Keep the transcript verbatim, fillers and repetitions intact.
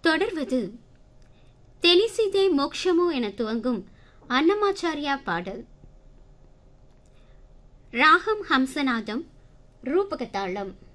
தொடர்வது தெனிசிதே மோக்ஷமோ என துவங்கும் அன்னமாச்சாரியா பாடல். ராகம் ஹம்சநாதம், ரூபகதாளம்.